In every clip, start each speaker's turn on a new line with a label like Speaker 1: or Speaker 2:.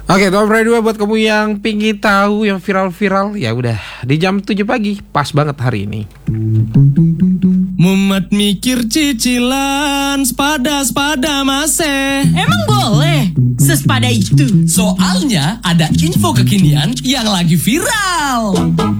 Speaker 1: Oke, Top Radio buat kamu yang pingin tahu yang viral-viral, ya udah di jam 7 pagi, pas banget hari ini.
Speaker 2: Mumet mikir cicilan, sepada masih.
Speaker 3: Emang boleh sesepada itu?
Speaker 2: Soalnya ada info kekinian yang lagi viral.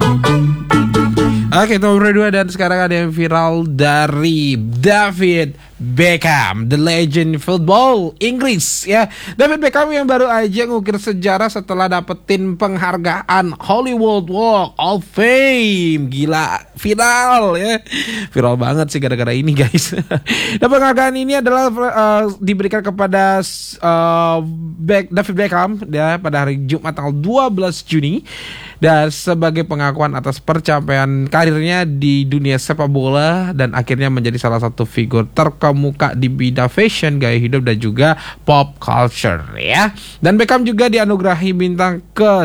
Speaker 1: Oke, Top Radio dan sekarang ada yang viral dari David Beckham, the legend football Inggris ya. David Beckham yang baru aja ngukir sejarah setelah dapetin penghargaan Hollywood Walk of Fame. Gila, viral ya. Viral banget sih gara-gara ini guys. Dan penghargaan ini adalah diberikan kepada David Beckham ya pada hari Jumat tanggal 12 Juni. Dan sebagai pengakuan atas pencapaian karirnya di dunia sepak bola dan akhirnya menjadi salah satu figur terkemuka di bidang fashion, gaya hidup dan juga pop culture ya. Dan Beckham juga dianugerahi bintang ke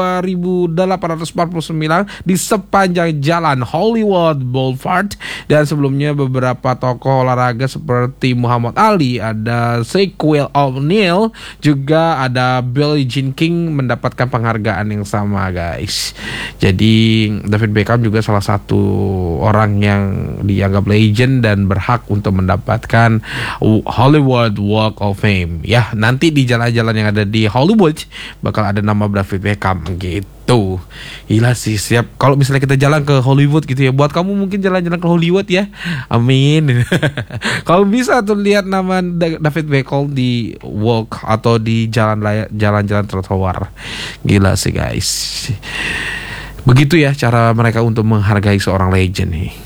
Speaker 1: 2849 di sepanjang jalan Hollywood Boulevard. Dan sebelumnya beberapa tokoh olahraga seperti Muhammad Ali, ada Shaquille O'Neal, juga ada Billie Jean King mendapatkan penghargaan yang sama guys. Jadi David Beckham juga salah satu orang yang dianggap legend dan berhak untuk mendapatkan Hollywood Walk of Fame ya. Nanti di jalan-jalan yang ada di Hollywood bakal ada nama David Beckham gitu. Gila sih, siap kalau misalnya kita jalan ke Hollywood gitu ya. Buat kamu mungkin jalan-jalan ke Hollywood ya. Amin. Kalau bisa tuh lihat nama David Beckham di walk atau di jalan-jalan trotoar. Gila sih guys. Begitu ya cara mereka untuk menghargai seorang legend nih.